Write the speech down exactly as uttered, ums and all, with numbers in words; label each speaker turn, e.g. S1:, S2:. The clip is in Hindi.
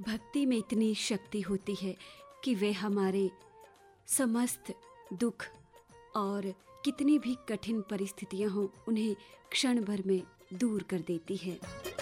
S1: भक्ति में इतनी शक्ति होती है कि वे हमारे समस्त दुख और कितनी भी कठिन परिस्थितियां हों उन्हें क्षण भर में दूर कर देती है।